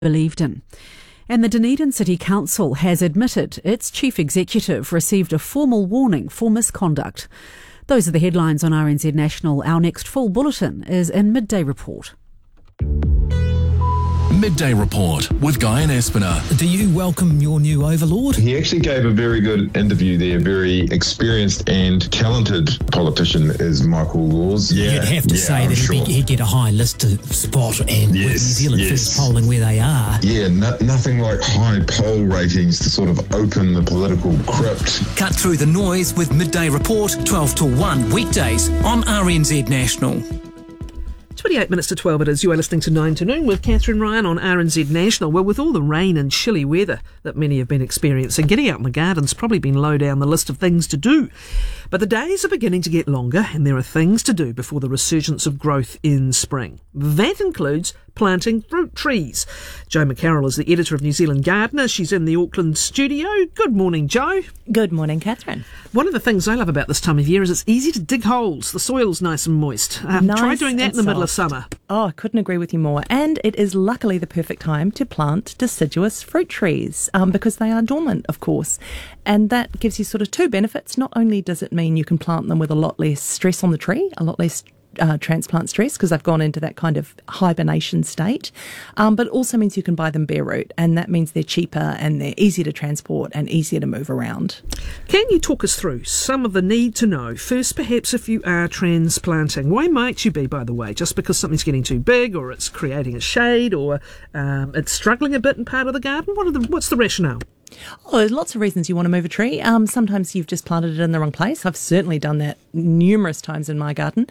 believed in. And the Dunedin City Council has admitted its chief executive received a formal warning for misconduct. Those are the headlines on RNZ National. Our next full bulletin is in Midday Report. Midday Report with Guy and Espiner. Do you welcome your new overlord? He actually gave a very good interview there. Very experienced and talented politician is Michael Laws. You'd have to say that he'd get a high list spot, and with New Zealand First polling where they are. Yeah, nothing like high poll ratings to sort of open the political crypt. Cut through the noise with Midday Report, 12 to 1 weekdays on RNZ National. 28 minutes to 12 it is. You are listening to 9 to Noon with Catherine Ryan on RNZ National. Well, with all the rain and chilly weather that many have been experiencing, getting out in the garden's probably been low down the list of things to do. But the days are beginning to get longer and there are things to do before the resurgence of growth in spring. That includes planting fruit trees. Jo McCarroll is the editor of New Zealand Gardener. She's in the Auckland studio. Good morning, Jo. Good morning, Catherine. One of the things I love about this time of year is it's easy to dig holes. The soil's nice and moist. Try doing that in the middle of summer. Oh, I couldn't agree with you more. And it is luckily the perfect time to plant deciduous fruit trees because they are dormant, of course. And that gives you sort of two benefits. Not only does it mean you can plant them with a lot less stress on the tree, a lot less transplant stress because they've gone into that kind of hibernation state, but also means you can buy them bare root, and that means they're cheaper and they're easier to transport and easier to move around. Can you talk us through some of the need to know? First, perhaps if you are transplanting, why might you be, by the way? Just because something's getting too big, or it's creating a shade, or it's struggling a bit in part of the garden? What's the rationale? Oh, there's lots of reasons you want to move a tree. Sometimes you've just planted it in the wrong place. I've certainly done that numerous times in my garden.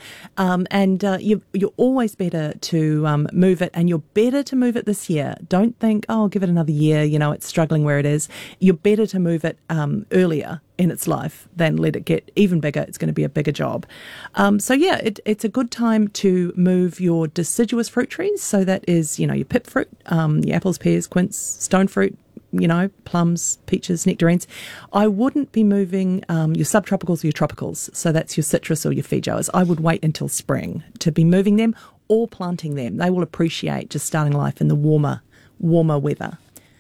You're always better to move it, and you're better to move it this year. Don't think, oh, I'll give it another year, it's struggling where it is. You're better to move it earlier in its life than let it get even bigger. It's going to be a bigger job. It's a good time to move your deciduous fruit trees. So that is, your pip fruit, your apples, pears, quince, stone fruit, plums, peaches, nectarines. I wouldn't be moving your subtropicals or your tropicals. So that's your citrus or your feijoas. I would wait until spring to be moving them or planting them. They will appreciate just starting life in the warmer weather.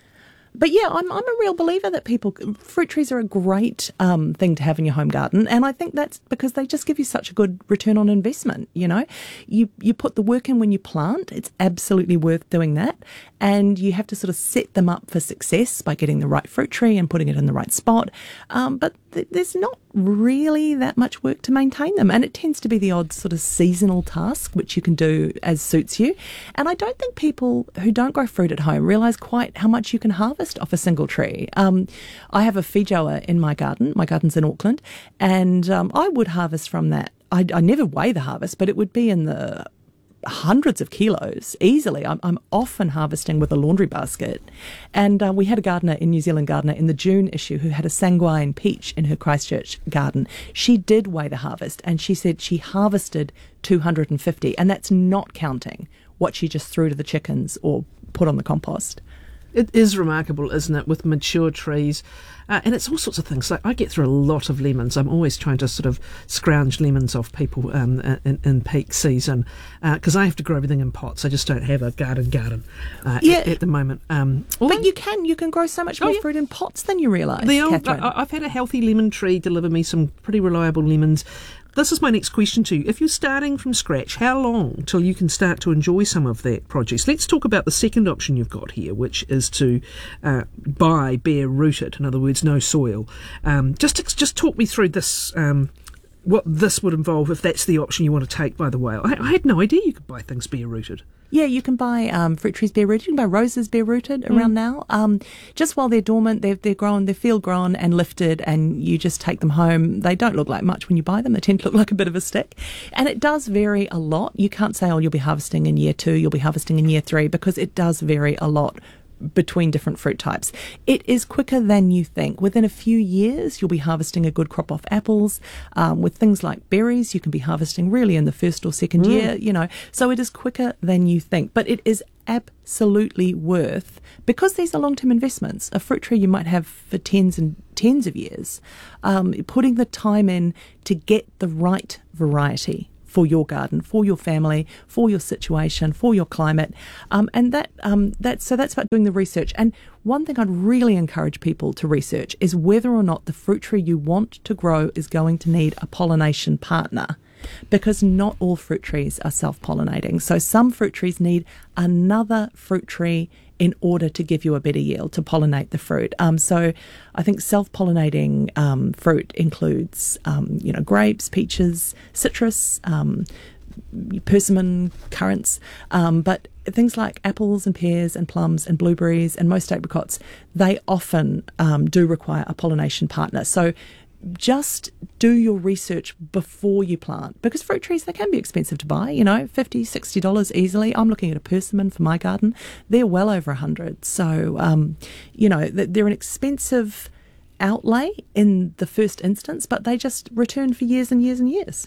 But yeah, I'm a real believer that fruit trees are a great thing to have in your home garden, and I think that's because they just give you such a good return on investment. You put the work in when you plant; it's absolutely worth doing that, and you have to sort of set them up for success by getting the right fruit tree and putting it in the right spot. But there's not really that much work to maintain them, and it tends to be the odd sort of seasonal task which you can do as suits you. And I don't think people who don't grow fruit at home realise quite how much you can harvest off a single tree. I have a feijoa in my garden. My garden's in Auckland, and I would harvest from that. I never weigh the harvest, but it would be in the hundreds of kilos easily. I'm often harvesting with a laundry basket. And we had a gardener in New Zealand Gardener in the June issue who had a sanguine peach in her Christchurch garden. She did weigh the harvest, and she said she harvested 250, and that's not counting what she just threw to the chickens or put on the compost. It is remarkable, isn't it, with mature trees? And it's all sorts of things. Like I get through a lot of lemons. I'm always trying to sort of scrounge lemons off people in peak season because I have to grow everything in pots. I just don't have a garden at the moment. But you can grow so much more fruit in pots than you realise, Catherine. I've had a healthy lemon tree deliver me some pretty reliable lemons. This is my next question to you. If you're starting from scratch, how long till you can start to enjoy some of that produce? Let's talk about the second option you've got here, which is to buy bare rooted, in other words, no soil. Just talk me through this, what this would involve if that's the option you want to take, by the way. I had no idea you could buy things bare rooted. Yeah, you can buy fruit trees bare rooted. You can buy roses bare rooted around now. Just while they're dormant, they're grown, they're field grown and lifted, and you just take them home. They don't look like much when you buy them. They tend to look like a bit of a stick. And it does vary a lot. You can't say, you'll be harvesting in year 2, you'll be harvesting in year 3, because it does vary a lot between different fruit types. It is quicker than you think. Within a few years, you'll be harvesting a good crop off apples. With things like berries, you can be harvesting really in the first or second year, So it is quicker than you think. But it is absolutely worth, because these are long-term investments. A fruit tree you might have for tens and tens of years. Putting the time in to get the right variety for your garden, for your family, for your situation, for your climate. That's about doing the research. And one thing I'd really encourage people to research is whether or not the fruit tree you want to grow is going to need a pollination partner, because not all fruit trees are self-pollinating. So some fruit trees need another fruit tree in order to give you a better yield, to pollinate the fruit. So I think self-pollinating fruit includes, grapes, peaches, citrus, persimmon, currants, but things like apples and pears and plums and blueberries and most apricots, they often do require a pollination partner. So just do your research before you plant, because fruit trees, they can be expensive to buy, $50, $60 easily. I'm looking at a persimmon for my garden. They're well over $100. So, they're an expensive outlay in the first instance, but they just return for years and years and years.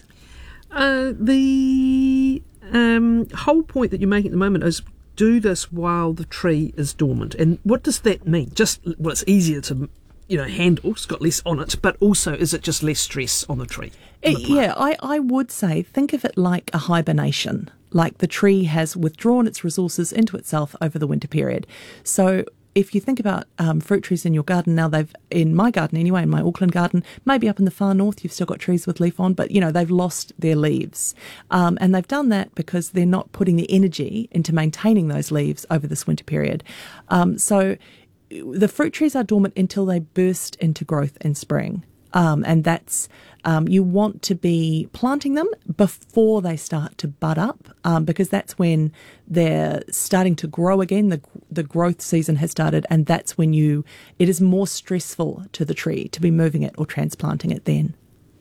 The whole point that you're making at the moment is do this while the tree is dormant. And what does that mean? It's easier to handle, it's got less on it, but also is it just less stress on the tree? I would say think of it like a hibernation, like the tree has withdrawn its resources into itself over the winter period. So if you think about fruit trees in your garden, now in my garden anyway, in my Auckland garden, maybe up in the far north you've still got trees with leaf on, but they've lost their leaves. And they've done that because they're not putting the energy into maintaining those leaves over this winter period. So the fruit trees are dormant until they burst into growth in spring. And that's, you want to be planting them before they start to bud up, because that's when they're starting to grow again. The growth season has started, and that's when it is more stressful to the tree to be moving it or transplanting it then.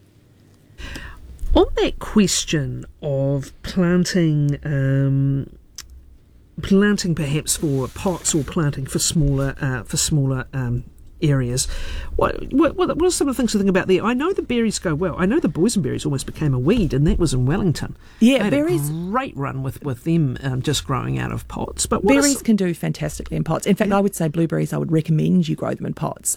On that question of planting perhaps for pots or planting for smaller areas. What are some of the things to think about there? I know the berries go well. I know the boysenberries almost became a weed, and that was in Wellington. Yeah, berries. A great run with them just growing out of pots. But berries can do fantastically in pots. In fact, I would say blueberries, I would recommend you grow them in pots.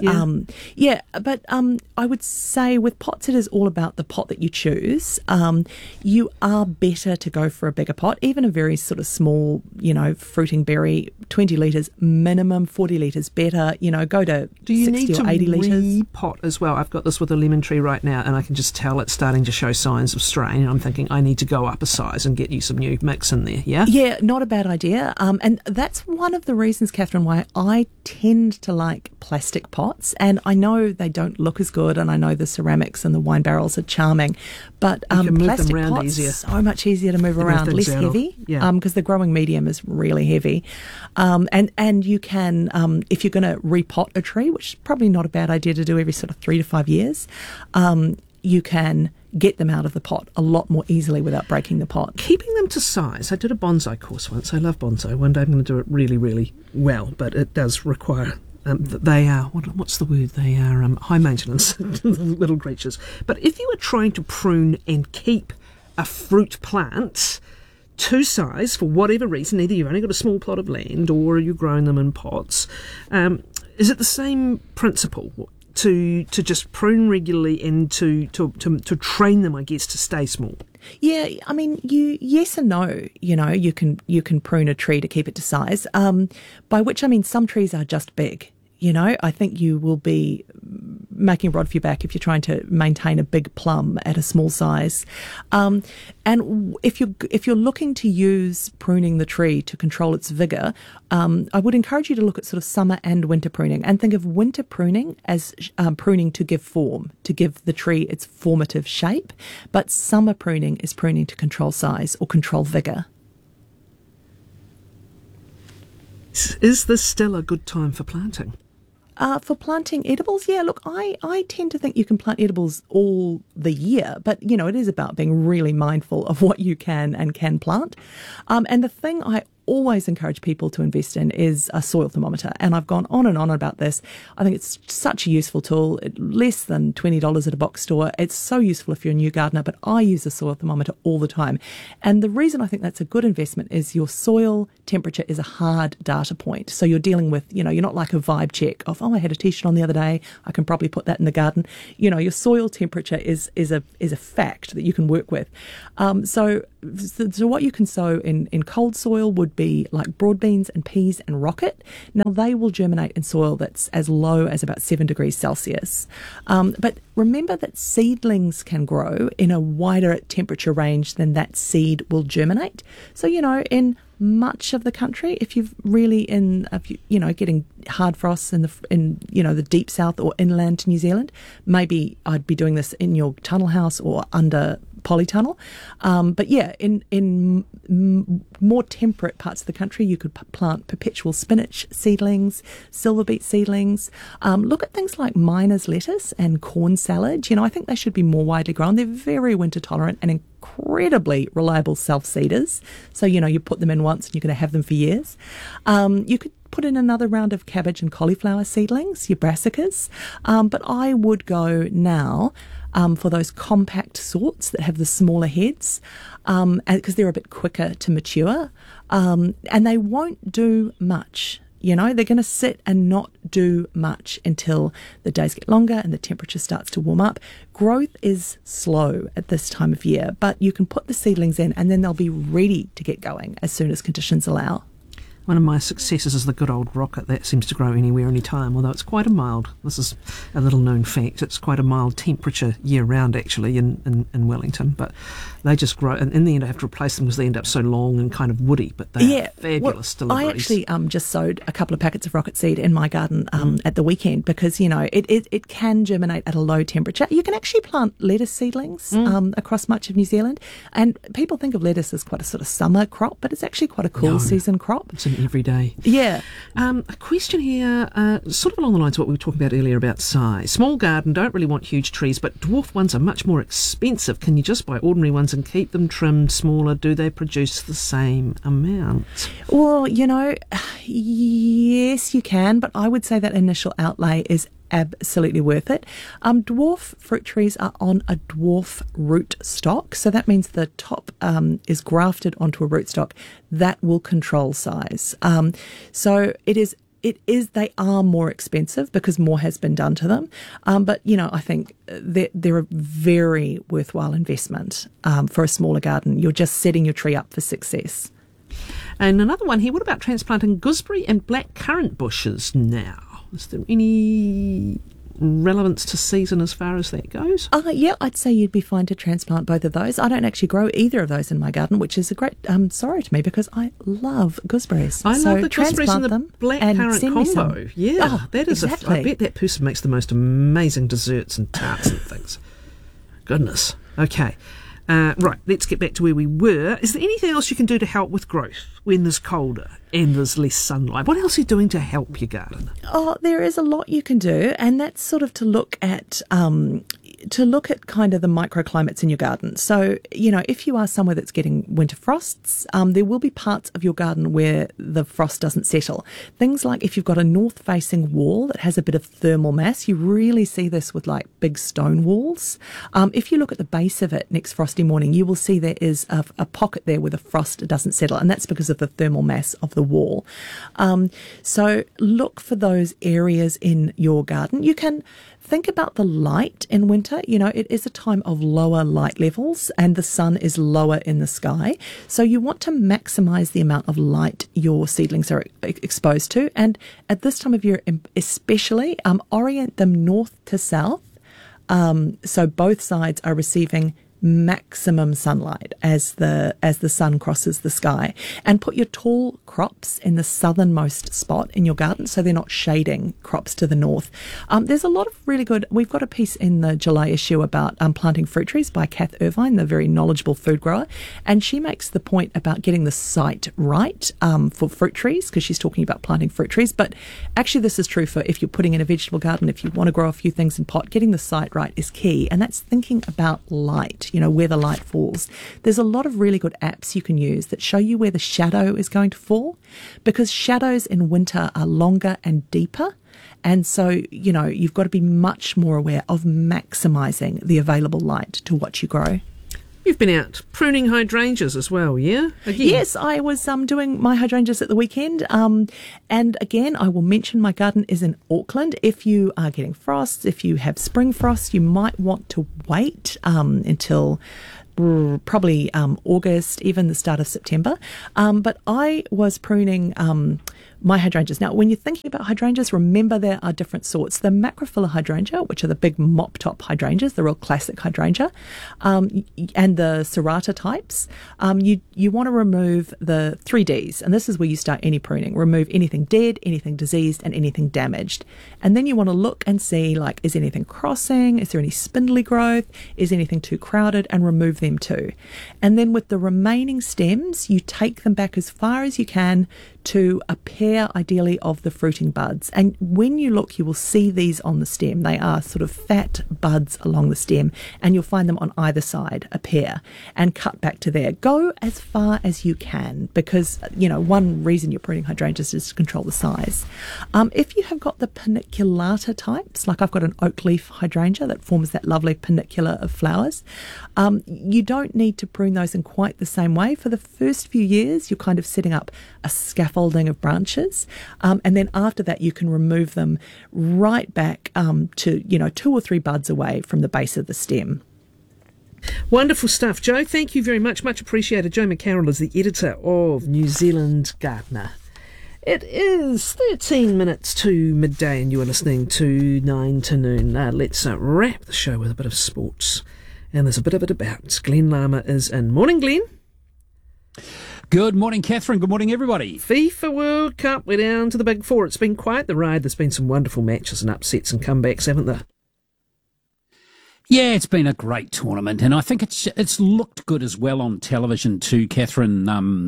But I would say with pots, it is all about the pot that you choose. You are better to go for a bigger pot, even a very sort of small, fruiting berry, 20 litres minimum, 40 litres better. Go to you 60 need to or 80 litres. Repot as well. I've got this with a lemon tree right now, and I can just tell it's starting to show signs of strain, and I'm thinking I need to go up a size and get you some new mix in there, yeah? Yeah, not a bad idea. And that's one of the reasons, Catherine, why I tend to like plastic pots. And I know they don't look as good, and I know the ceramics and the wine barrels are charming, but plastic pots easier. So much easier to move around, less heavy, because the growing medium is really heavy. And you can, if you're going to repot a tree, which is probably not a bad idea to do every sort of 3 to 5 years, you can get them out of the pot a lot more easily without breaking the pot. Keeping them to size. I did a bonsai course once. I love bonsai. One day I'm going to do it really, really well, but it does require... they are, what's the word? They are high maintenance little creatures. But if you are trying to prune and keep a fruit plant to size for whatever reason, either you've only got a small plot of land or you're growing them in pots, is it the same principle to just prune regularly and to train them, I guess, to stay small? Yeah, I mean, yes and no. You can prune a tree to keep it to size. By which I mean some trees are just big. I think you will be making a rod for your back if you're trying to maintain a big plum at a small size. And if you're looking to use pruning the tree to control its vigour, I would encourage you to look at sort of summer and winter pruning, and think of winter pruning as pruning to give form, to give the tree its formative shape, but summer pruning is pruning to control size or control vigour. Is this still a good time for planting? For planting edibles, yeah, look, I tend to think you can plant edibles all the year, but, it is about being really mindful of what you can and can plant. And the thing I always encourage people to invest in is a soil thermometer. And I've gone on and on about this. I think it's such a useful tool, less than $20 at a box store. It's so useful if you're a new gardener, but I use a soil thermometer all the time. And the reason I think that's a good investment is your soil temperature is a hard data point. So you're dealing with, you're not like a vibe check of, I had a t-shirt on the other day, I can probably put that in the garden. Your soil temperature is a fact that you can work with. So what you can sow in cold soil would be like broad beans and peas and rocket. Now, they will germinate in soil that's as low as about 7 degrees Celsius. But remember that seedlings can grow in a wider temperature range than that seed will germinate. So, in much of the country, if you've really getting hard frosts in the deep south or inland New Zealand, maybe I'd be doing this in your tunnel house or under polytunnel. But yeah, in more temperate parts of the country, you could plant perpetual spinach seedlings, silver beet seedlings. Look at things like miner's lettuce and corn salad. I think they should be more widely grown. They're very winter tolerant and incredibly reliable self-seeders. So, you put them in once and you're going to have them for years. You could put in another round of cabbage and cauliflower seedlings, your brassicas. But I would go now for those compact sorts that have the smaller heads, because they're a bit quicker to mature, and they won't do much. They're going to sit and not do much until the days get longer and the temperature starts to warm up. Growth is slow at this time of year, but you can put the seedlings in and then they'll be ready to get going as soon as conditions allow. One of my successes is the good old rocket. That seems to grow anywhere, anytime, although it's quite a mild, this is a little known fact, it's quite a mild temperature year-round actually in Wellington, but they just grow, and in the end I have to replace them because they end up so long and kind of woody, but they are fabulous deliveries. I actually just sowed a couple of packets of rocket seed in my garden at the weekend because, it can germinate at a low temperature. You can actually plant lettuce seedlings across much of New Zealand, and people think of lettuce as quite a sort of summer crop, but it's actually quite a cool season crop. It's an everyday. Yeah. A question here, sort of along the lines of what we were talking about earlier about size. Small garden, don't really want huge trees, but dwarf ones are much more expensive. Can you just buy ordinary ones and keep them trimmed smaller? Do they produce the same amount? Well, yes, you can, but I would say that initial outlay is absolutely worth it. Dwarf fruit trees are on a dwarf root stock, so that means the top is grafted onto a root stock that will control size. So they are more expensive because more has been done to them. But I think they're a very worthwhile investment for a smaller garden. You're just setting your tree up for success. And another one here, what about transplanting gooseberry and blackcurrant bushes now? Is there any relevance to season as far as that goes? Yeah, I'd say you'd be fine to transplant both of those. I don't actually grow either of those in my garden, which is a great sorrow to me because I love gooseberries. I love the gooseberries and the blackcurrant combo. Yeah, that is exactly. I bet that person makes the most amazing desserts and tarts and things. Goodness. Okay. Right, let's get back to where we were. Is there anything else you can do to help with growth when there's colder and there's less sunlight? What else are you doing to help your garden? There is a lot you can do, and that's sort of to look at kind of the microclimates in your garden. So, if you are somewhere that's getting winter frosts, there will be parts of your garden where the frost doesn't settle. Things like if you've got a north-facing wall that has a bit of thermal mass, you really see this with like big stone walls. If you look at the base of it next frosty morning, you will see there is a pocket there where the frost doesn't settle, and that's because of the thermal mass of the wall. So look for those areas in your garden. You can think about the light in winter. It is a time of lower light levels and the sun is lower in the sky. So you want to maximise the amount of light your seedlings are exposed to. And at this time of year especially, orient them north to south. So both sides are receiving maximum sunlight as the sun crosses the sky, and put your tall crops in the southernmost spot in your garden so they're not shading crops to the north. There's a lot of really good, we've got a piece in the July issue about planting fruit trees by Kath Irvine, the very knowledgeable food grower, and she makes the point about getting the site right for fruit trees, because she's talking about planting fruit trees, but actually this is true for if you're putting in a vegetable garden, if you want to grow a few things in pot, getting the site right is key, and that's thinking about light. light, where the light falls. There's a lot of really good apps you can use that show you where the shadow is going to fall, because shadows in winter are longer and deeper. And so, you've got to be much more aware of maximising the available light to what you grow. You've been out pruning hydrangeas as well, yeah? Again. Yes, I was doing my hydrangeas at the weekend. And again, I will mention my garden is in Auckland. If you are getting frosts, if you have spring frosts, you might want to wait until probably August, even the start of September. But I was pruning my hydrangeas. Now, when you're thinking about hydrangeas, remember there are different sorts. The Macrophylla hydrangea, which are the big mop-top hydrangeas, the real classic hydrangea, and the serrata types, you want to remove the 3Ds, and this is where you start any pruning. Remove anything dead, anything diseased, and anything damaged. And then you want to look and see, is anything crossing? Is there any spindly growth? Is anything too crowded? And remove them too. And then with the remaining stems, you take them back as far as you can to a pair, ideally, of the fruiting buds. And when you look, you will see these on the stem. They are sort of fat buds along the stem, and you'll find them on either side, a pair, and cut back to there. Go as far as you can, because, one reason you're pruning hydrangeas is to control the size. If you have got the paniculata types, like I've got an oak leaf hydrangea that forms that lovely panicula of flowers, you don't need to prune those in quite the same way. For the first few years, you're kind of setting up a scaffolding of branches, and then after that you can remove them right back to 2 or 3 buds away from the base of the stem. Wonderful stuff, Joe. Thank you very much. Much appreciated. Joe McCarroll is the editor of New Zealand Gardener. It is 13 minutes to midday and you are listening to 9 to Noon. Let's wrap the show with a bit of sports. And there's a bit of it about. Glenn Lama is in. Morning, Glenn. Good morning, Catherine. Good morning, everybody. FIFA World Cup, we're down to the Big Four. It's been quite the ride. There's been some wonderful matches and upsets and comebacks, haven't there? Yeah, it's been a great tournament, and I think it's looked good as well on television too, Catherine.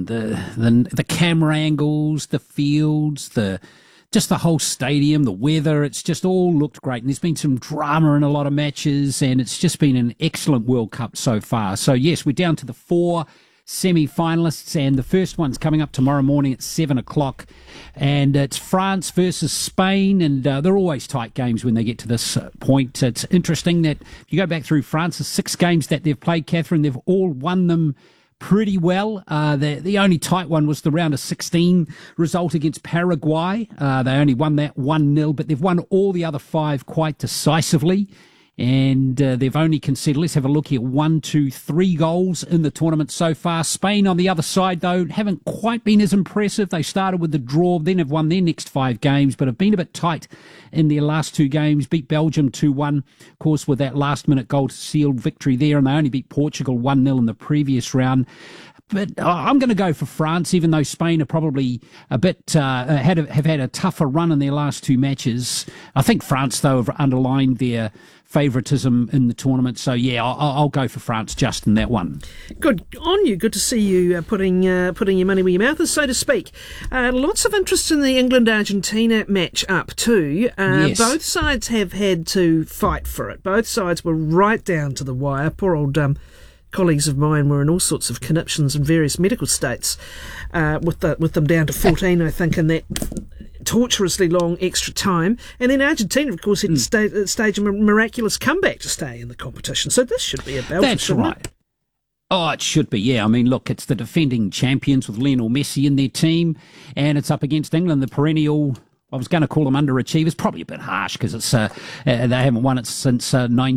The camera angles, the fields, just the whole stadium, the weather, it's just all looked great. And there's been some drama in a lot of matches, and it's just been an excellent World Cup so far. So yes, we're down to the 4 semi-finalists, and the first one's coming up tomorrow morning at 7 o'clock, and it's France versus Spain, and they're always tight games when they get to this point. It's interesting that if you go back through France's 6 games that they've played, Catherine, they've all won them pretty well. The only tight one was the round of 16 result against Paraguay. They only won that 1-0, but they've won all the other 5 quite decisively. And they've only conceded, let's have a look here, 1, 2, 3 goals in the tournament so far. Spain on the other side, though, haven't quite been as impressive. They started with the draw, then have won their next 5 games, but have been a bit tight in their last 2 games. Beat Belgium 2-1, of course, with that last-minute goal to seal victory there, and they only beat Portugal 1-0 in the previous round. But I'm going to go for France, even though Spain are probably a bit have had a tougher run in their last 2 matches. I think France, though, have underlined their favouritism in the tournament. So, yeah, I'll go for France just in that one. Good on you. Good to see you putting your money where your mouth is, so to speak. Lots of interest in the England-Argentina match up too. Yes. Both sides have had to fight for it. Both sides were right down to the wire. Poor old colleagues of mine were in all sorts of conniptions in various medical states with them down to 14, I think, in that torturously long extra time. And then Argentina, of course, had to stage a miraculous comeback to stay in the competition. So this should be a belter. That's right. It? Oh, it should be, yeah. I mean, look, it's the defending champions with Lionel Messi in their team, and it's up against England, the perennial, I was going to call them underachievers, probably a bit harsh because it's they haven't won it since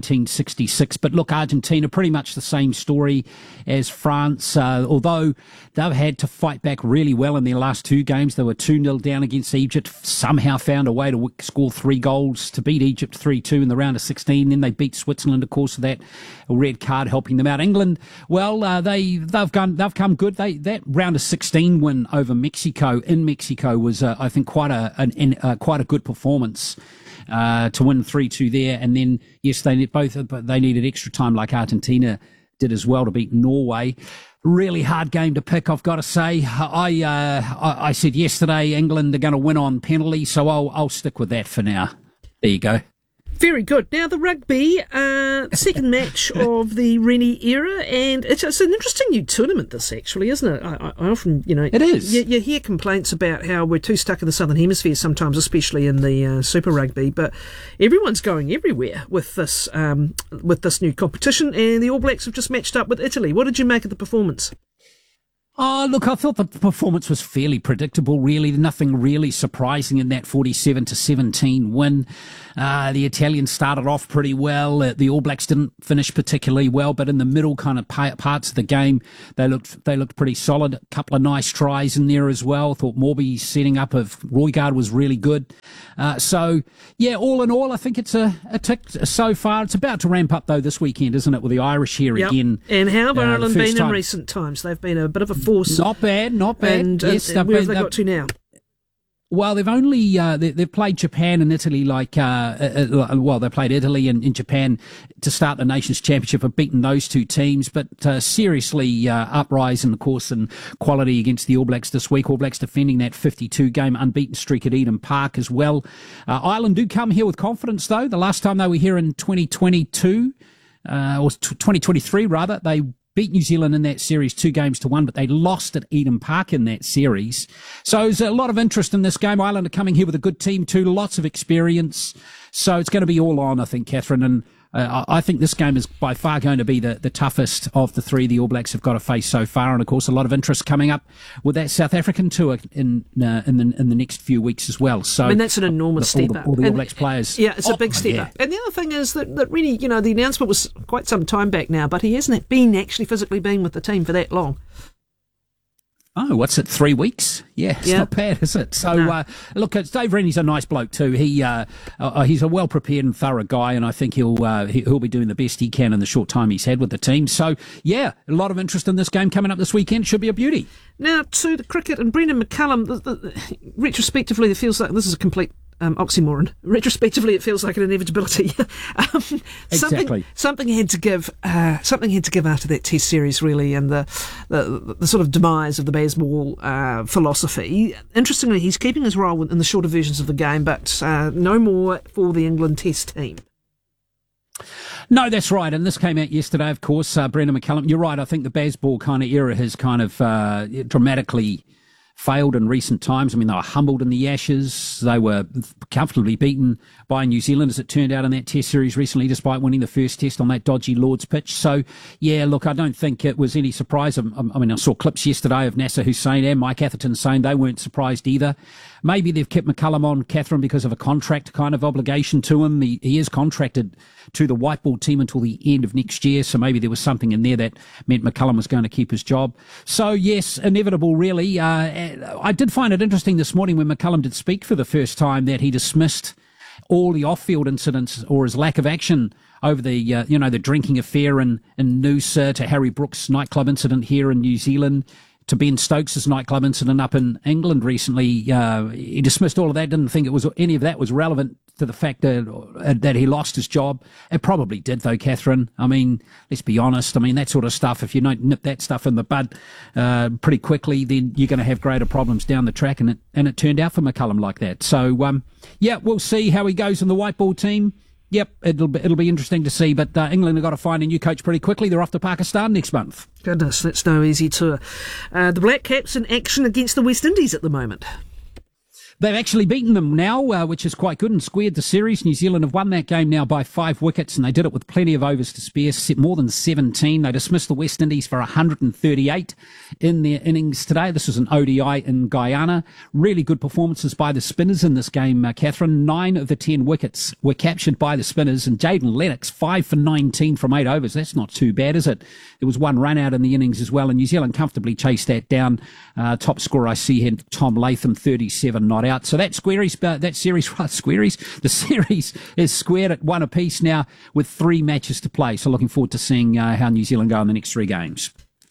1966. But look, Argentina, pretty much the same story as France, although they've had to fight back really well in their last 2 games. They were 2-0 down against Egypt, somehow found a way to score 3 goals to beat Egypt 3-2 in the round of 16. Then they beat Switzerland, of course, with that red card helping them out. England, well, they've come good. That round of 16 win over Mexico in Mexico was, I think, quite a good performance to win 3-2 there. And then, yes, they needed extra time like Argentina did as well to beat Norway. Really hard game to pick, I've got to say. I said yesterday England are going to win on penalty, so I'll stick with that for now. There you go. Very good. Now, the rugby, second match of the Rennie era, and it's an interesting new tournament, this, actually, isn't it? I often, It is. You hear complaints about how we're too stuck in the Southern Hemisphere sometimes, especially in the Super Rugby, but everyone's going everywhere with this new competition, and the All Blacks have just matched up with Italy. What did you make of the performance? Oh, look, I thought the performance was fairly predictable, really. Nothing really surprising in that 47-17 win. The Italians started off pretty well. The All Blacks didn't finish particularly well, but in the middle kind of parts of the game, they looked pretty solid. A couple of nice tries in there as well. Thought Morby's setting up of Roygaard was really good. So, yeah, all in all, I think it's a tick so far. It's about to ramp up, though, this weekend, isn't it, with the Irish here again. And how have Ireland been in recent times? They've been a bit of a force. Not bad. And yes, where have they got to now? Well, they've only they've played Japan and Italy they played Italy and Japan to start the Nations Championship, have beaten those two teams, but seriously uprise in the course and quality against the All Blacks this week. All Blacks defending that 52-game unbeaten streak at Eden Park as well. Ireland do come here with confidence, though. The last time they were here in 2022, or 2023 rather, they beat New Zealand in that series 2-1, but they lost at Eden Park in that series. So there's a lot of interest in this game. Ireland are coming here with a good team too, lots of experience. So it's going to be all on, I think, Catherine. And I think this game is by far going to be the toughest of the three the All Blacks have got to face so far. And of course, a lot of interest coming up with that South African tour in the next few weeks as well. So I mean, that's an enormous step up. All the All Blacks players. Yeah, it's a big step up. And the other thing is that really, the announcement was quite some time back now, but he hasn't been actually physically been with the team for that long. Oh, what's it? 3 weeks? Yeah, it's not bad, is it? So, No. Look, Dave Rennie's a nice bloke too. He's a well prepared and thorough guy, and I think he'll be doing the best he can in the short time he's had with the team. So, yeah, a lot of interest in this game coming up this weekend. Should be a beauty. Now to the cricket and Brendan McCullum. Retrospectively, it feels like this is a complete oxymoron. Retrospectively, it feels like an inevitability. Exactly. Something had to give. Something had to give after that Test series, really, and the sort of demise of the baseball philosophy. Interestingly, he's keeping his role in the shorter versions of the game, but no more for the England Test team. No, that's right. And this came out yesterday, of course. Brendan McCullum, you're right. I think the baseball kind of era has kind of dramatically failed in recent times. I mean, they were humbled in the Ashes. They were comfortably beaten by New Zealand, as it turned out in that Test series recently, despite winning the first Test on that dodgy Lord's pitch. So, yeah, look, I don't think it was any surprise. I mean, I saw clips yesterday of Nasser Hussain and Mike Atherton saying they weren't surprised either. Maybe they've kept McCullum on, Catherine, because of a contract kind of obligation to him. He is contracted to the white ball team until the end of next year, so maybe there was something in there that meant McCullum was going to keep his job. So, yes, inevitable, really. I did find it interesting this morning when McCullum did speak for the first time that he dismissed all the off-field incidents or his lack of action over the, the drinking affair in Noosa, to Harry Brooks' nightclub incident here in New Zealand, to Ben Stokes' nightclub incident up in England recently. He dismissed all of that, didn't think any of that was relevant to the fact that he lost his job. It probably did, though, Catherine. I mean, let's be honest. I mean, that sort of stuff, if you don't nip that stuff in the bud pretty quickly, then you're going to have greater problems down the track, and it turned out for McCullum like that. So, we'll see how he goes in the white ball team. Yep, it'll be interesting to see, but England have got to find a new coach pretty quickly. They're off to Pakistan next month. Goodness, that's no easy tour. The Black Caps in action against the West Indies at the moment. They've actually beaten them now, which is quite good, and squared the series. New Zealand have won that game now by 5 wickets, and they did it with plenty of overs to spare, more than 17. They dismissed the West Indies for 138 in their innings today. This was an ODI in Guyana. Really good performances by the spinners in this game, Catherine. 9 of the 10 wickets were captured by the spinners, and Jayden Lennox, 5 for 19 from 8 overs. That's not too bad, is it? There was 1 run out in the innings as well, and New Zealand comfortably chased that down. Top scorer I see here, Tom Latham, 37 not out. So the series is squared at 1 apiece now with 3 matches to play. So looking forward to seeing how New Zealand go in the next 3 games.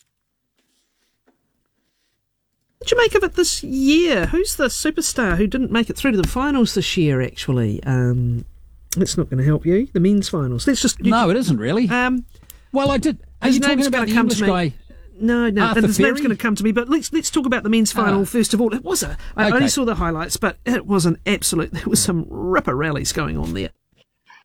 What do you make of it this year? Who's the superstar who didn't make it through to the finals this year, actually? It's not going to help you. The men's finals. No, it isn't really. Well, I did. Are you talking about the English guy? No, Arthur his name's Ferry? going to come to me, but let's talk about the men's final first of all. It was I only saw the highlights, but it was an absolute. There was some ripper rallies going on there.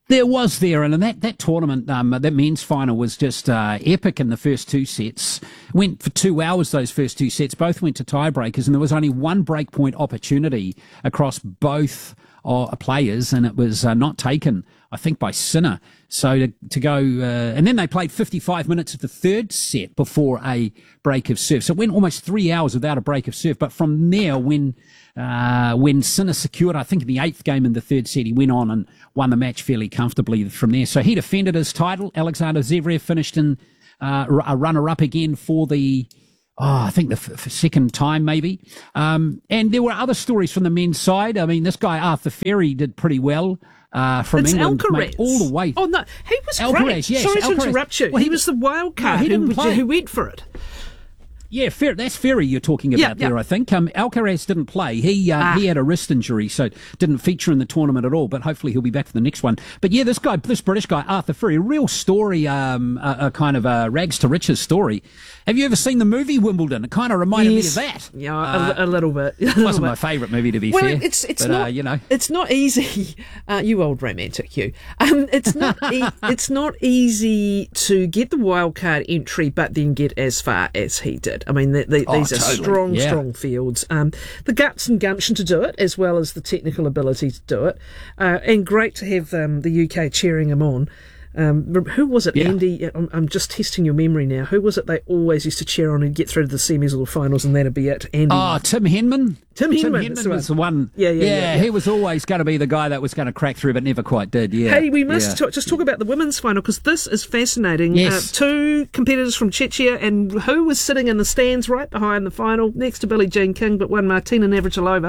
There was and that tournament, that men's final was just epic in the first two sets. Went for 2 hours, those first two sets. Both went to tiebreakers, and there was only one breakpoint opportunity across both players, and it was not taken, I think, by Sinner. So to go, and then they played 55 minutes of the third set before a break of serve. So it went almost 3 hours without a break of serve. But from there, when Sinner secured, I think in the eighth game in the third set, he went on and won the match fairly comfortably from there. So he defended his title. Alexander Zverev finished in a runner-up again for the, I think the second time maybe. And there were other stories from the men's side. I mean, this guy, Arthur Ferry, did pretty well. From England, Alcaraz. All the way. Oh, no, he was Alcaraz, great. yes, Sorry to Alcaraz. interrupt you. Well, he was the wild card who went for it. Yeah, that's Ferry you're talking about there, I think. Alcaraz didn't play. He had a wrist injury, so didn't feature in the tournament at all, but hopefully he'll be back for the next one. But yeah, this British guy, Arthur Ferry, a real story, a kind of a rags to riches story. Have you ever seen the movie Wimbledon? It kind of reminded me of that. Yeah, a little bit. It wasn't my favourite movie, to be fair. It's not easy. You old romantic, you. It's not easy to get the wildcard entry, but then get as far as he did. I mean, these are strong fields. The guts and gumption to do it, as well as the technical ability to do it. And great to have the UK cheering him on. Who was it, Andy? I'm just testing your memory now. Who was it they always used to cheer on and get through to the semis or the finals, and that'd be it? Andy. Oh, Tim Henman. Tim Henman was the one. Yeah. He was always going to be the guy that was going to crack through, but never quite did. Yeah. Hey, we must just talk about the women's final, because this is fascinating. Yes. Two competitors from Czechia, and who was sitting in the stands right behind the final, next to Billie Jean King, but one Martina Navratilova.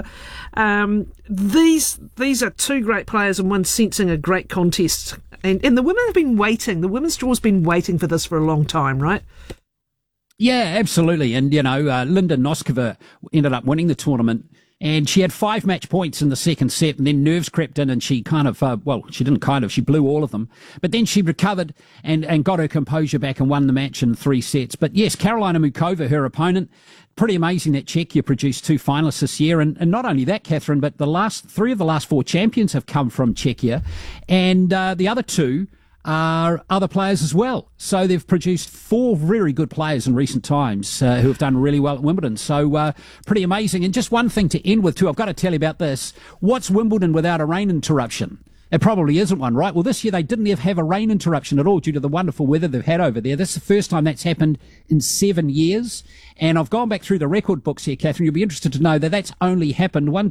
These are two great players, and one sensing a great contest. And the women have been waiting. The women's draw's been waiting for this for a long time, right? Yeah, absolutely. And, Linda Noskova ended up winning the tournament, and she had 5 match points in the second set, and then nerves crept in, and she she blew all of them. But then she recovered and got her composure back and won the match in 3 sets. But yes, Karolina Mukova, her opponent, pretty amazing that Czechia produced 2 finalists this year. And not only that, Catherine, but the last 3 of the last 4 champions have come from Czechia, and the other 2 are other players as well. So they've produced 4 very good players in recent times who have done really well at Wimbledon. So pretty amazing. And just one thing to end with too, I've got to tell you about this. What's Wimbledon without a rain interruption? It probably isn't one, right? Well, this year they didn't have a rain interruption at all due to the wonderful weather they've had over there. This is the first time that's happened in 7 years. And I've gone back through the record books here, Catherine. You'll be interested to know that that's only happened 9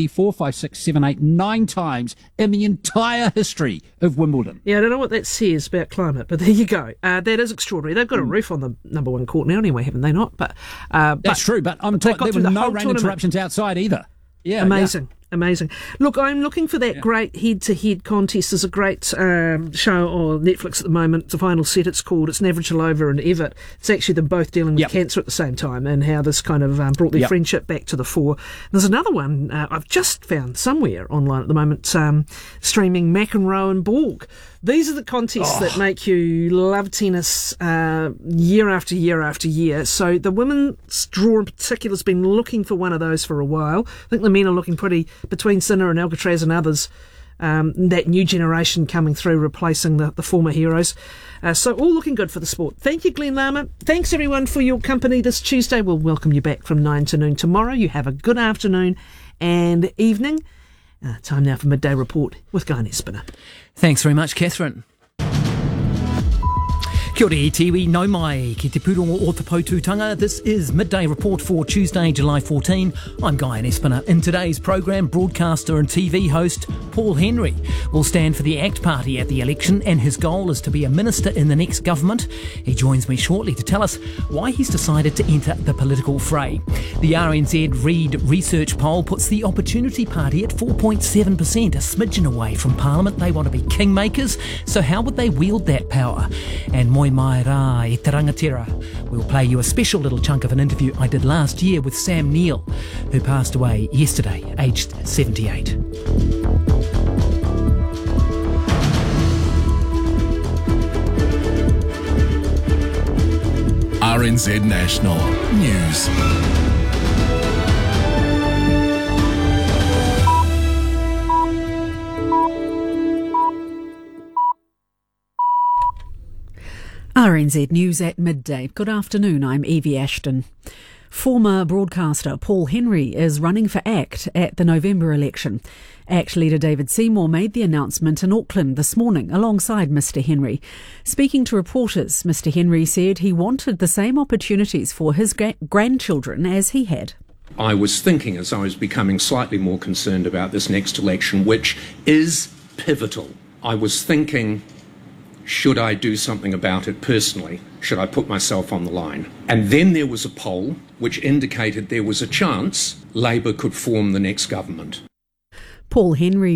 times in the entire history of Wimbledon. Yeah, I don't know what that says about climate, but there you go. That is extraordinary. They've got a roof on the number 1 court now anyway, haven't they not? But that's true, but there were no rain interruptions outside either. Yeah, amazing. Amazing. Look, I'm looking for that great head-to-head contest. There's a great show on Netflix at the moment. The final set, it's called. It's Navratilova and Evert. It's actually them both dealing with cancer at the same time, and how this kind of brought their friendship back to the fore. There's another one I've just found somewhere online at the moment, streaming McEnroe and Borg. These are the contests that make you love tennis year after year after year. So the women's draw in particular has been looking for one of those for a while. I think the men are looking pretty, between Sinner and Alcatraz and others, that new generation coming through, replacing the former heroes. So all looking good for the sport. Thank you, Glenn Lama. Thanks, everyone, for your company this Tuesday. We'll welcome you back from 9 to noon tomorrow. You have a good afternoon and evening. Time now for Midday Report with Guy Nespiner. Thanks very much, Catherine. Kia ora e tiwi, nau mai, ki te pūrongo o te Poutūtanga. This is Midday Report for Tuesday, July 14. I'm Guy Nespiner. In today's programme, broadcaster and TV host Paul Henry will stand for the ACT Party at the election, and his goal is to be a minister in the next government. He joins me shortly to tell us why he's decided to enter the political fray. The RNZ Reid research poll puts the Opportunity Party at 4.7%, a smidgen away from Parliament. They want to be kingmakers, so how would they wield that power? And moi mai rā e te rangatira. We'll play you a special little chunk of an interview I did last year with Sam Neill, who passed away yesterday, aged 78. RNZ National News. RNZ News at midday. Good afternoon, I'm Evie Ashton. Former broadcaster Paul Henry is running for ACT at the November election. ACT leader David Seymour made the announcement in Auckland this morning alongside Mr Henry. Speaking to reporters, Mr Henry said he wanted the same opportunities for his grandchildren as he had. I was thinking as I was becoming slightly more concerned about this next election, which is pivotal, I was thinking, should I do something about it personally? Should I put myself on the line? And then there was a poll which indicated there was a chance Labour could form the next government. Paul Henry